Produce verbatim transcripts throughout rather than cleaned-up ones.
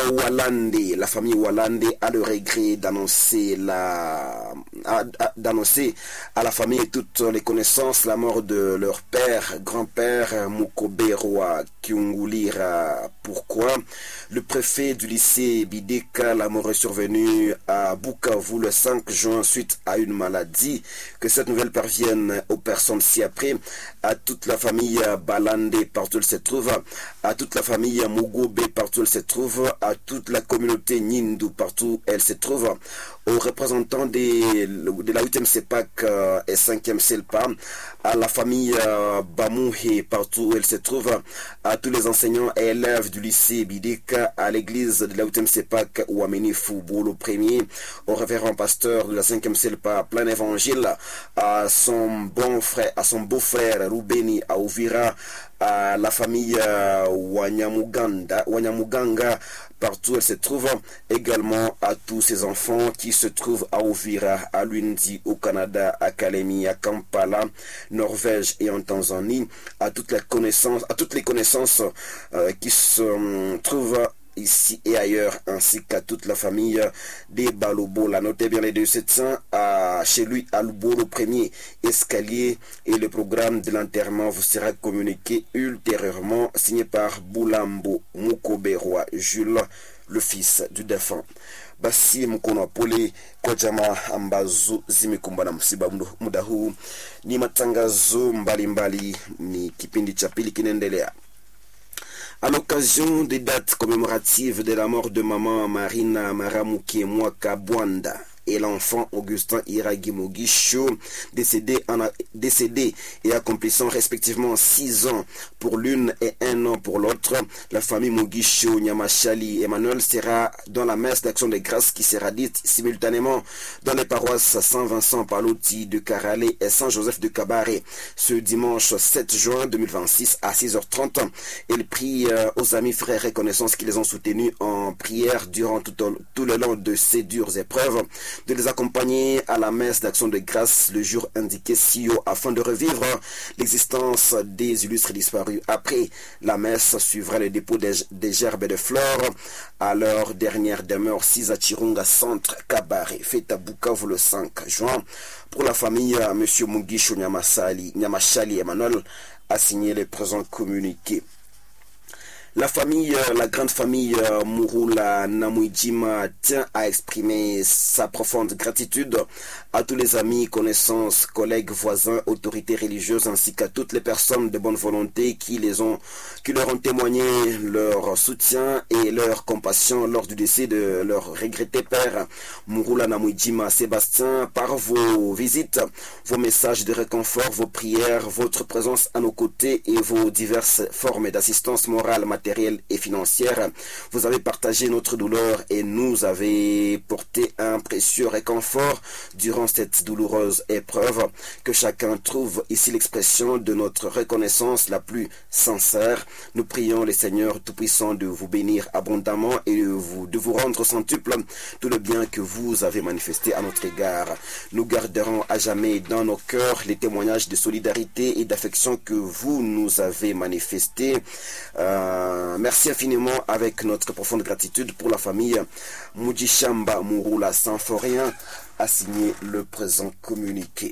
Walande, la famille Walande a le regret d'annoncer la, à, à, d'annoncer à la famille et toutes les connaissances la mort de leur père, grand-père Mukoberwa Kiungulira. Pourquoi? Le préfet du lycée Bideka, la mort est survenue à Bukavu le cinq juin suite à une maladie. Que cette nouvelle parvienne aux personnes ci-après, à toute la famille Balande partout où elle se trouve, à toute la famille Mugobe partout où elle se trouve, à toute la communauté Nindu partout où elle se trouve, aux représentants des, de la huitième CEPAC euh, et cinquième CELPA, à la famille euh, Bamouhe partout où elle se trouve, à tous les enseignants et élèves du lycée Bideka, à l'église de la huitième CEPAC Ouameni Foubou, le premier, au révérend pasteur de la cinquième CELPA, plein évangile, à son bon frère, à son beau-frère Rubeni à Ouvira, à la famille euh, Wanyamuganda, Wanyamuganga, partout où elle se trouve, également à tous ces enfants qui se trouvent à Ouvira, à Lundi, au Canada, à Kalemi, à Kampala, Norvège et en Tanzanie, à toutes les connaissances, à toutes les connaissances euh, qui se euh, trouvent ici et ailleurs, ainsi qu'à toute la famille des Balobola. Notez bien les deux sept cents à, chez lui à Lubo, le premier escalier, et le programme de l'enterrement vous sera communiqué ultérieurement, signé par Boulambo Mukoberwa Jules, le fils du défunt. Basi mkono pole kwa jamaa ambazo zimekumbana msiba muda huu. Ni matangazo mbalimbali, ni kipindi cha pili kinaendelea. À l'occasion des dates commémoratives de la mort de maman Marina Maramuke Mwaka Bwanda et l'enfant Augustin Iragi Mugisho, décédé, en a, décédé et accomplissant respectivement six ans pour l'une et un an pour l'autre, la famille Mugisho Nyamashali Emmanuel sera dans la messe d'action de grâce qui sera dite simultanément dans les paroisses Saint-Vincent Palouti de Karale et Saint-Joseph de Kabare ce dimanche sept juin deux mille vingt-six à six heures trente. Il prie euh, aux amis, frères et connaissances qui les ont soutenus en prière durant tout, tout le long de ces dures épreuves, de les accompagner à la messe d'action de grâce le jour indiqué si haut afin de revivre l'existence des illustres disparus. Après la messe suivra le dépôt des, des gerbes et de fleurs à leur dernière demeure six à Chirunga Centre Kabare, fête à Bukavu le cinq juin. Pour la famille, M. Mugisho Nyamashali Emmanuel a signé les présents communiqués. La famille, la grande famille Murula Namuijima tient à exprimer sa profonde gratitude à tous les amis, connaissances, collègues, voisins, autorités religieuses ainsi qu'à toutes les personnes de bonne volonté qui les ont, qui leur ont témoigné leur soutien et leur compassion lors du décès de leur regretté père Murula Namuijima Sébastien. Par vos visites, vos messages de réconfort, vos prières, votre présence à nos côtés et vos diverses formes d'assistance morale, matérielle et financière, vous avez partagé notre douleur et nous avez porté un précieux réconfort durant cette douloureuse épreuve. Que chacun trouve ici l'expression de notre reconnaissance la plus sincère. Nous prions le Seigneur Tout-Puissant de vous bénir abondamment et de vous, de vous rendre centuple tout le bien que vous avez manifesté à notre égard. Nous garderons à jamais dans nos cœurs les témoignages de solidarité et d'affection que vous nous avez manifestés. Euh, Merci infiniment avec notre profonde gratitude pour la famille Mujishamba Murula Sanforien a signé le présent communiqué.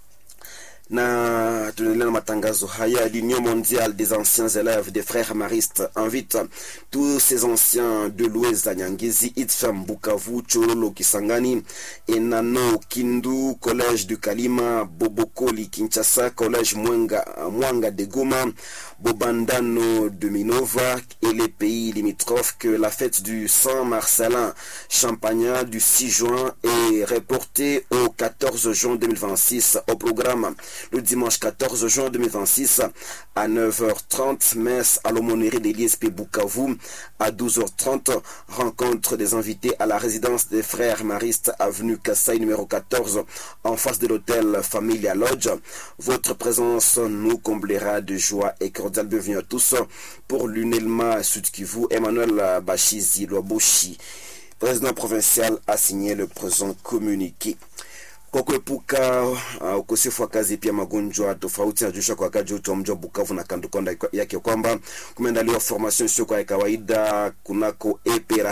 Na tunaendelea na matangazo haya. L'Union mondiale des anciens élèves des frères maristes invite tous ces anciens de Lueza, Nyangezi, Itfam, Bukavu, Chololo, Kisangani, Enano, Kindu, Collège de Kalima, Bobokoli, Kinshasa, Collège Mwenga, Mwanga de Goma, Bobandano de Minova et les pays limitrophes que la fête du Saint-Marcellin Champagnat du six juin est reportée au quatorze juin deux mille vingt-six. Au programme, le dimanche quatorze juin deux mille vingt-six à neuf heures trente, messe à l'aumônerie de l'I S P Bukavu. À douze heures trente, rencontre des invités à la résidence des frères maristes, avenue Kassai numéro quatorze, en face de l'hôtel Familia Lodge. Votre présence nous comblera de joie et cordiale bienvenue à tous. Pour l'Unelma Sud Kivu, Emmanuel Bashizi Loboshi, président provincial, a signé le présent communiqué. Kwa kuepuka uh, ukosefu wa kazi pia magonjwa tofauti yanajusha kwa kaji uto mjwa Bukavu na kandukonda yake kwamba kumeandaliwa formation sio kwa kawaida kunako epera